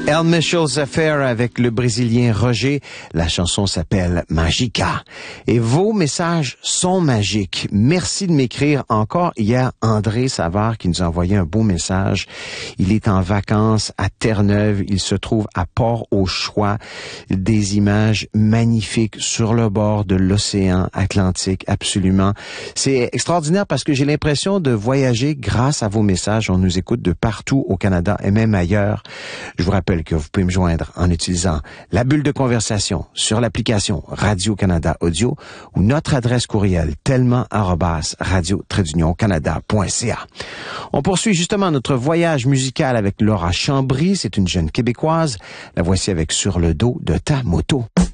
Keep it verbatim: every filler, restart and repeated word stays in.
El Mitchell's Affair avec le Brésilien Roger. La chanson s'appelle Magica. Et vos messages sont magiques. Merci de m'écrire encore. Hier, André Savard qui nous a envoyé un beau message. Il est en vacances à Terre-Neuve. Il se trouve à Port-au-Choix. Des images magnifiques sur le bord de l'océan Atlantique. Absolument. C'est extraordinaire parce que j'ai l'impression de voyager grâce à vos messages. On nous écoute de partout au Canada et même ailleurs. Je vous rappelle que vous pouvez me joindre en utilisant la bulle de conversation sur l'application Radio-Canada Audio ou notre adresse courriel tellement arobase radio trait d'union canada point c a. On poursuit justement notre voyage musical avec Laura Chambry. C'est une jeune Québécoise. La voici avec Sur le dos de ta moto.